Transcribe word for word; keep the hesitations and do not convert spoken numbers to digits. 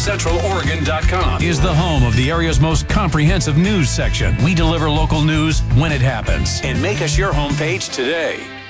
central oregon dot com is the home of the area's most comprehensive news section. We deliver local news when it happens. And make us your homepage today.